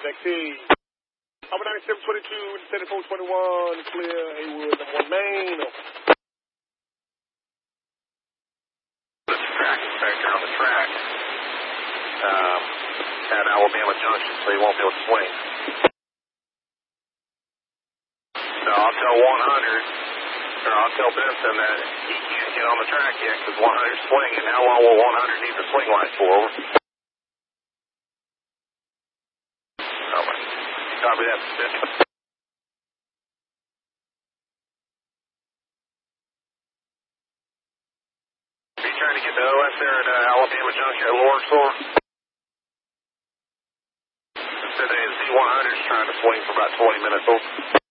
XT. Over 9722, 7421, clear Haywood, number 1 main. Track inspector on the track at Alabama Junction, so he won't be able to swing. So I'll tell 100, or I'll tell Benson that he can't get on the track yet because 100's swinging. How long will 100 need the swing lights for? Over. Over. Copy that, Benson. Are you trying to get the OS there at Alabama Junction at Lawrenceville? Today, Z100's trying to swing for about 20 minutes. Over.